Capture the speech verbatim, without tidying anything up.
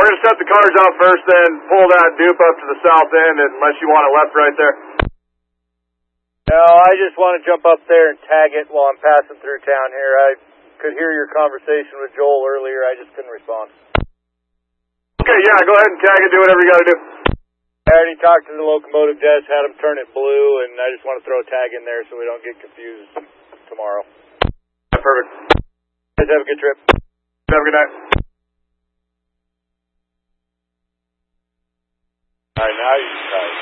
we're going to set the cars out first, then pull that dupe up to the south end unless you want it left right there. No, I just want to jump up there and tag it while I'm passing through town here. I could hear your conversation with Joel earlier. I just couldn't respond. Okay, yeah, go ahead and tag it. Do whatever you got to do. I already talked to the locomotive desk, had them turn it blue, and I just want to throw a tag in there so we don't get confused tomorrow. Yeah, perfect. Guys, have a good trip. Have a good night. All right, now you can try.